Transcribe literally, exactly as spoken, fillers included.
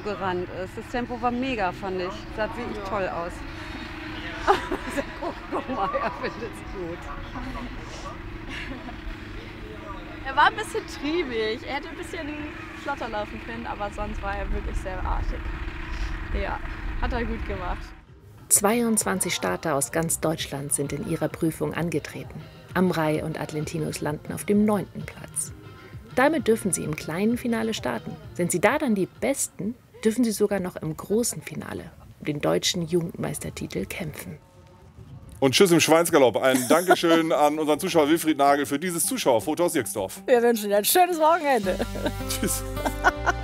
gerannt ist. Das Tempo war mega, fand ich. Sah wirklich ja. toll aus. guck, guck mal, er findet es gut. Er war ein bisschen triebig. Er hätte ein bisschen flotter laufen können, aber sonst war er wirklich sehr artig. Ja, hat er gut gemacht. zweiundzwanzig Starter aus ganz Deutschland sind in ihrer Prüfung angetreten. Amrei und Adlentinus landen auf dem neunten Platz. Damit dürfen sie im kleinen Finale starten. Sind sie da dann die Besten, dürfen sie sogar noch im großen Finale um den deutschen Jugendmeistertitel kämpfen. Und tschüss im Schweinsgalopp. Ein Dankeschön an unseren Zuschauer Wilfried Nagel für dieses Zuschauerfoto aus Jixdorf. Wir wünschen dir ein schönes Wochenende. Tschüss.